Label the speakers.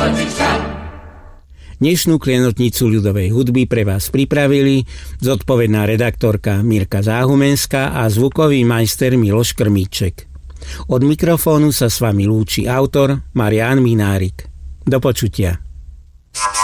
Speaker 1: Dnešnú klienotnicu ľudovej hudby pre vás pripravili zodpovedná redaktorka Mirka Záhumenská a zvukový majster Miloš Krmíček. Od mikrofónu sa s vami lúči autor Marián Minárik. Do počutia.